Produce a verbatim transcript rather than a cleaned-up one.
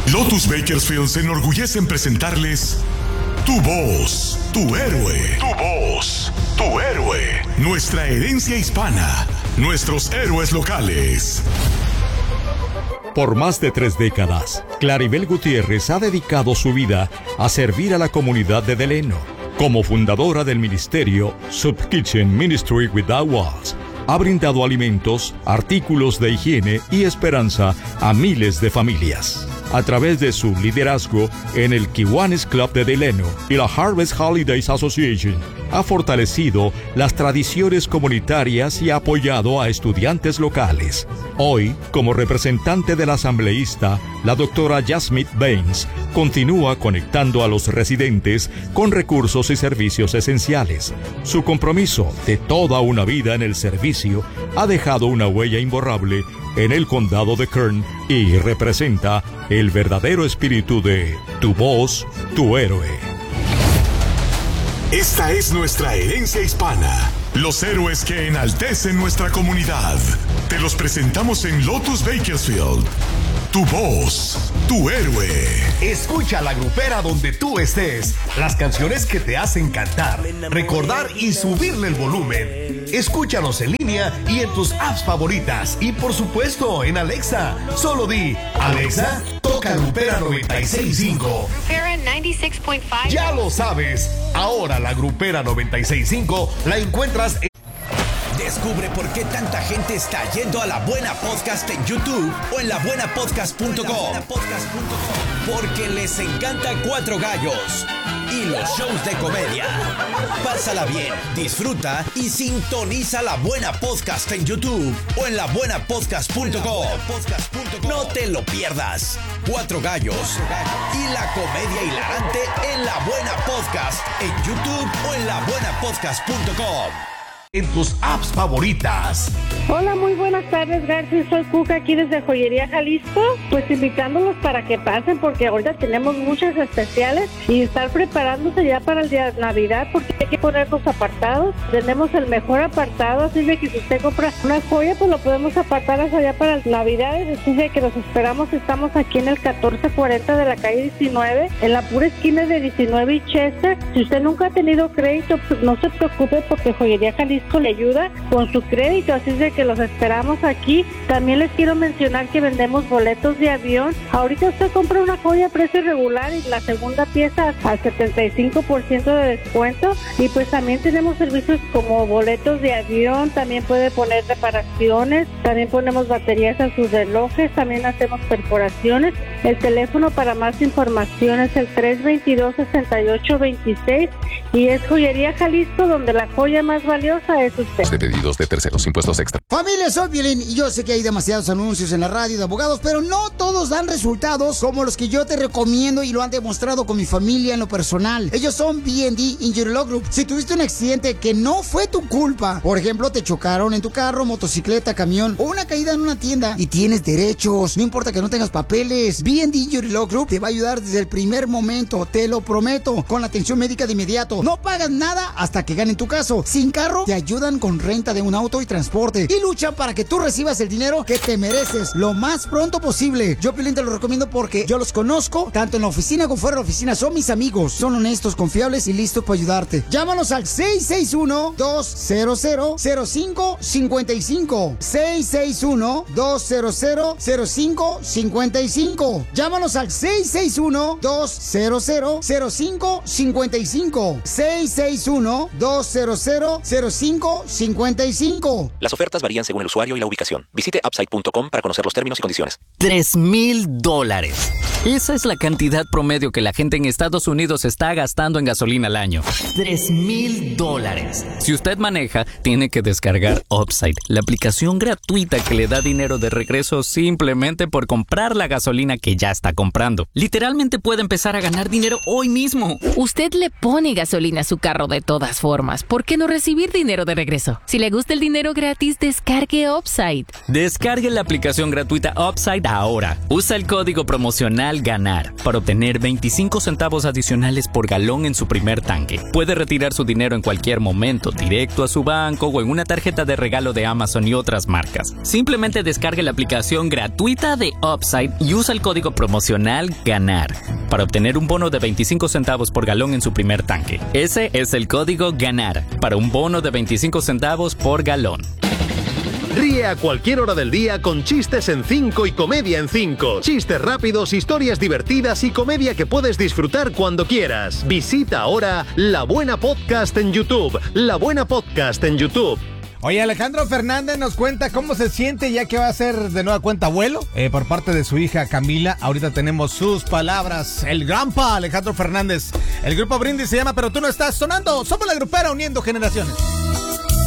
Lotus Bakersfield se enorgullece en presentarles Tu Voz, Tu Héroe. Tu Voz, Tu Héroe. Nuestra herencia hispana, nuestros héroes locales. Por más de tres décadas, Claribel Gutiérrez ha dedicado su vida a servir a la comunidad de Delano. Como fundadora del ministerio Soup Kitchen Ministry Without Walls, ha brindado alimentos, artículos de higiene y esperanza a miles de familias. A través de su liderazgo en el Kiwanis Club de Delano y la Harvest Holidays Association, ha fortalecido las tradiciones comunitarias y ha apoyado a estudiantes locales. Hoy, como representante del asambleísta, la doctora Jasmine Baines continúa conectando a los residentes con recursos y servicios esenciales. Su compromiso de toda una vida en el servicio ha dejado una huella imborrable en el condado de Kern y representa el verdadero espíritu de Tu Voz, Tu Héroe. Esta es nuestra herencia hispana, los héroes que enaltecen nuestra comunidad. Te los presentamos en Lotus Bakersfield. Tu Voz, Tu Héroe. Escucha la grupera donde tú estés. Las canciones que te hacen cantar, recordar y subirle el volumen. Escúchanos en línea y en tus apps favoritas. Y por supuesto en Alexa. Solo di, Alexa, toca Grupera noventa y seis punto cinco. Grupera noventa y seis punto cinco. Ya lo sabes. Ahora la Grupera noventa y seis punto cinco la encuentras en... Descubre por qué tanta gente está yendo a La Buena Podcast en YouTube o en la buena podcast punto com. Porque les encanta Cuatro Gallos y los shows de comedia. Pásala bien, disfruta y sintoniza La Buena Podcast en YouTube o en la buena podcast punto com. No te lo pierdas. Cuatro Gallos y la comedia hilarante en La Buena Podcast en YouTube o en la buena podcast punto com. En tus apps favoritas. Hola, muy buenas tardes, García. Soy Cuca aquí desde Joyería Jalisco. Pues invitándolos para que pasen porque ahorita tenemos muchas especiales y estar preparándose ya para el día de Navidad porque hay que poner los apartados. Tenemos el mejor apartado, así de que si usted compra una joya, pues lo podemos apartar hasta allá para Navidad. Así de que los esperamos. Estamos aquí en el catorce cuarenta de la calle diecinueve, en la pura esquina de diecinueve y Chester. Si usted nunca ha tenido crédito, pues no se preocupe porque Joyería Jalisco le ayuda con su crédito, así es de que los esperamos aquí. También les quiero mencionar que vendemos boletos de avión. Ahorita usted compra una joya a precio regular y la segunda pieza al setenta y cinco por ciento de descuento. Y pues también tenemos servicios como boletos de avión, también puede poner reparaciones, también ponemos baterías a sus relojes, también hacemos perforaciones. El teléfono para más información es el tres veintidós, sesenta y ocho veintiséis y es Joyería Jalisco, donde la joya más valiosa es usted. De pedidos de terceros, impuestos extra. Familia, soy Piolín y yo sé que hay demasiados anuncios en la radio de abogados, pero no todos dan resultados como los que yo te recomiendo y lo han demostrado con mi familia en lo personal. Ellos son B and D Injury Law Group. Si tuviste un accidente que no fue tu culpa, por ejemplo, te chocaron en tu carro, motocicleta, camión o una caída en una tienda y tienes derechos, no importa que no tengas papeles, B and D Injury Law Group te va a ayudar desde el primer momento, te lo prometo, con la atención médica de inmediato. No pagas nada hasta que ganen tu caso. Sin carro, te ayudan con renta de un auto y transporte y luchan para que tú recibas el dinero que te mereces lo más pronto posible. Yo, Piolín, te lo recomiendo porque yo los conozco, tanto en la oficina como fuera de la oficina. Son mis amigos, son honestos, confiables y listos para ayudarte. Llámanos al seis seis uno, dos cero cero, cero cinco cinco cinco. seis seis uno, dos cero cero, cero cinco cinco cinco. Llámanos al seis seis uno, dos cero cero, cero cinco cinco cinco. seis seis uno, dos cero cero, cero cinco cinco cinco. Las ofertas varían según el usuario y la ubicación. Visite upside punto com para conocer los términos y condiciones. Tres mil dólares. Esa es la cantidad promedio que la gente en Estados Unidos está gastando en gasolina al año. Tres mil dólares. Si usted maneja, tiene que descargar Upside, la aplicación gratuita que le da dinero de regreso simplemente por comprar la gasolina que ya está comprando. Literalmente puede empezar a ganar dinero hoy mismo. Usted le pone gasolina a su carro de todas formas. ¿Por qué no recibir dinero de regreso? Si le gusta el dinero gratis, descargue Upside. Descargue la aplicación gratuita Upside ahora. Usa el código promocional promocional GANAR para obtener veinticinco centavos adicionales por galón en su primer tanque. Puede retirar su dinero en cualquier momento, directo a su banco o en una tarjeta de regalo de Amazon y otras marcas. Simplemente descargue la aplicación gratuita de Upside y usa el código promocional GANAR para obtener un bono de veinticinco centavos por galón en su primer tanque. Ese es el código GANAR para un bono de veinticinco centavos por galón. Ríe a cualquier hora del día con chistes en cinco y comedia en cinco. Chistes rápidos, historias divertidas y comedia que puedes disfrutar cuando quieras. Visita ahora La Buena Podcast en YouTube. La Buena Podcast en YouTube. Oye, Alejandro Fernández nos cuenta cómo se siente ya que va a ser de nueva cuenta abuelo eh, por parte de su hija Camila. Ahorita tenemos sus palabras. El Grampa Alejandro Fernández. El grupo Brindis se llama Pero Tú No Estás sonando. Somos la grupera uniendo generaciones.